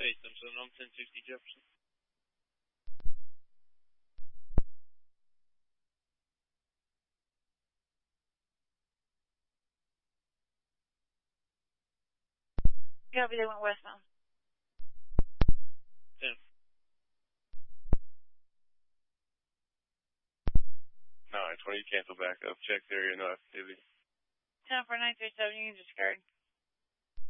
Hey, Simpson, I'm 1060 Jefferson. Copy, they went westbound. 10. No, 20, cancel back up. Check area, no activity. 10 for 937, you can discard.